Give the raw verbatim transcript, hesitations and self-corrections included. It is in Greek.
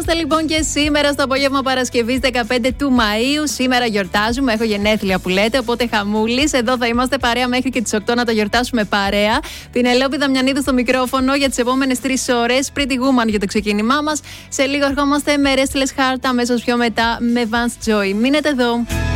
Είμαστε λοιπόν και σήμερα στο απόγευμα Παρασκευής δεκαπέντε του Μαΐου. Σήμερα γιορτάζουμε. Έχω γενέθλια που λέτε, οπότε χαμούλης. Εδώ θα είμαστε παρέα μέχρι και τις οκτώ να το γιορτάσουμε παρέα. Πινελόπη Δαμιανίδου στο μικρόφωνο για τις επόμενες τρεις ώρες. Pretty Woman για το ξεκίνημά μας. Σε λίγο ερχόμαστε με Restless Heart, αμέσως πιο μετά με Vance Joy. Μείνετε εδώ.